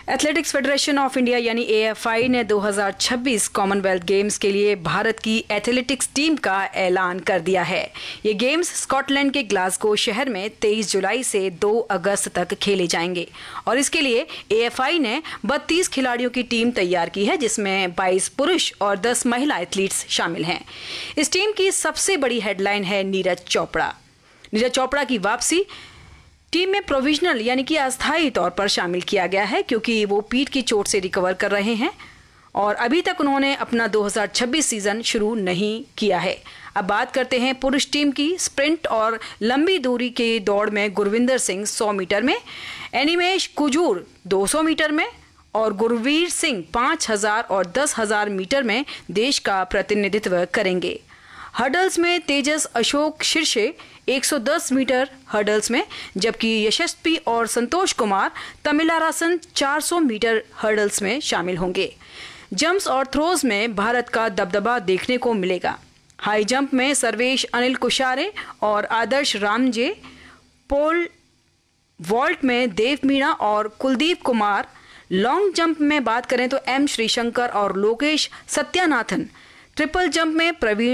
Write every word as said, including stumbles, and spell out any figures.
Athletics federation of India यानी A F I ने दो हज़ार छब्बीस कॉमनवेल्थ गेम्स के लिए भारत की एथलेटिक्स टीम का ऐलान कर दिया है। ये गेम्स स्कॉटलैंड के ग्लासगो शहर में तेईस जुलाई से दो अगस्त तक खेले जाएंगे और इसके लिए ए एफ आई ने बत्तीस खिलाड़ियों की टीम तैयार की है, जिसमें बाईस पुरुष और दस महिला एथलीट्स शामिल हैं। इस टीम की सबसे बड़ी हेडलाइन है नीरज चोपड़ा। नीरज चोपड़ा की वापसी टीम में प्रोविजनल यानी कि अस्थायी तौर पर शामिल किया गया है, क्योंकि वो पीठ की चोट से रिकवर कर रहे हैं और अभी तक उन्होंने अपना दो हज़ार छब्बीस सीजन शुरू नहीं किया है। अब बात करते हैं पुरुष टीम की। स्प्रिंट और लंबी दूरी की दौड़ में गुरविंदर सिंह सौ मीटर में, एनिमेश कुजूर दो सौ मीटर में और गुरवीर सिंह पाँच हज़ार और दस हज़ार मीटर में देश का प्रतिनिधित्व करेंगे। हर्डल्स में तेजस अशोक शिर्षे एक सौ दस मीटर हर्डल्स में, जबकि यशस्वी और संतोष कुमार तमिलारासन चार सौ मीटर हर्डल्स में शामिल होंगे। जंप्स और थ्रोज में भारत का दबदबा देखने को मिलेगा। हाई जंप में सर्वेश अनिल कुशारे और आदर्श रामजे, पोल वॉल्ट में देव मीणा और कुलदीप कुमार, लॉन्ग जंप में बात करें तो एम श्रीशंकर और लोकेश सत्यानाथन, ट्रिपल जंप में प्रवीण